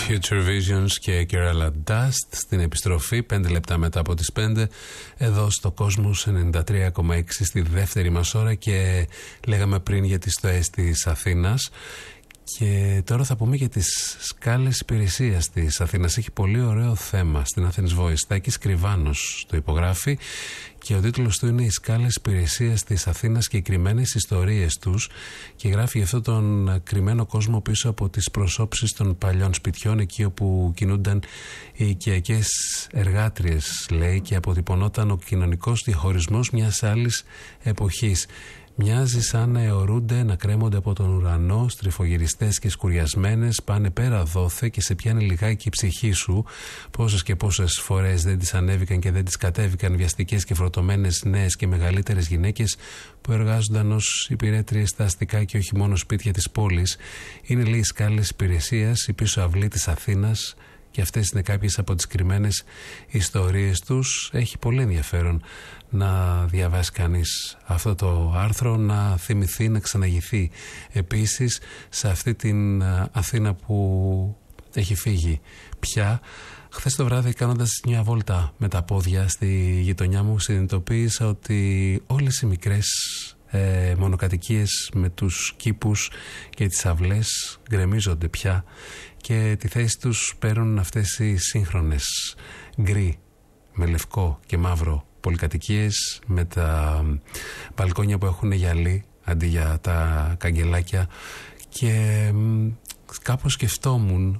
Future Visions και Kerala Dust στην επιστροφή 5 λεπτά μετά από τις 5 εδώ στο Κόσμος 93,6 στη δεύτερη μας ώρα και λέγαμε πριν για τις στοές της Αθήνας και τώρα θα πούμε για τις σκάλες υπηρεσίας της Αθήνας. Έχει πολύ ωραίο θέμα στην Athens Voice. Τάκης Κρυβάνος το υπογράφει και ο τίτλος του είναι «Οι σκάλες υπηρεσίας της Αθήνας και οι κρυμμένες ιστορίες τους» και γράφει αυτόν τον κρυμμένο κόσμο πίσω από τις προσώψεις των παλιών σπιτιών, εκεί όπου κινούνταν οι οικιακές εργάτριες, λέει, και αποτυπωνόταν ο κοινωνικός διαχωρισμός μιας άλλης εποχής. Μοιάζει σαν να αιωρούνται, να κρέμονται από τον ουρανό, στριφογυριστές και σκουριασμένες, πάνε πέρα δόθε και σε πιάνει λιγάκι η ψυχή σου. Πόσες και πόσες φορές δεν τις ανέβηκαν και δεν τις κατέβηκαν βιαστικές και φρωτωμένες νέες και μεγαλύτερες γυναίκες που εργάζονταν ως υπηρέτριες στα αστικά και όχι μόνο σπίτια της πόλης. Είναι, λέει, οι σκάλες υπηρεσίας, η πίσω αυλή της Αθήνας. Και αυτές είναι κάποιες από τις κρυμμένες ιστορίες τους. Έχει πολύ ενδιαφέρον να διαβάσει κανείς αυτό το άρθρο, να θυμηθεί, να ξαναγηθεί επίσης σε αυτή την Αθήνα που έχει φύγει πια. Χθες το βράδυ, κάνοντας μια βόλτα με τα πόδια στη γειτονιά μου, συνειδητοποίησα ότι όλες οι μικρές μονοκατοικίες με τους κήπους και τις αυλές γκρεμίζονται πια και τη θέση τους παίρνουν αυτές οι σύγχρονες γκρι με λευκό και μαύρο πολυκατοικίες με τα μπαλκόνια που έχουν γυαλί αντί για τα καγκελάκια και κάπως σκεφτόμουν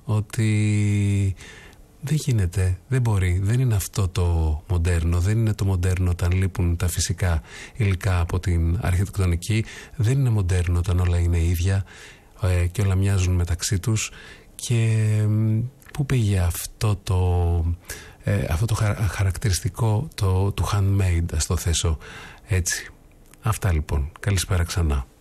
ότι δεν γίνεται, δεν μπορεί, δεν είναι αυτό το μοντέρνο, δεν είναι το μοντέρνο όταν λείπουν τα φυσικά υλικά από την αρχιτεκτονική, δεν είναι μοντέρνο όταν όλα είναι ίδια και όλα μοιάζουν μεταξύ τους και πού πήγε αυτό το χαρακτηριστικό του handmade, ας το θέσω έτσι. Αυτά λοιπόν, καλησπέρα ξανά.